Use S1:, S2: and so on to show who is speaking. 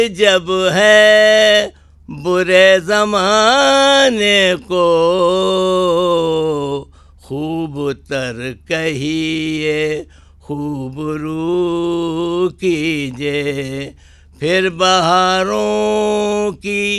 S1: जब है बुरे ज़माने को खूब तर कहिए खूब रू कीजिए, फिर बहारों की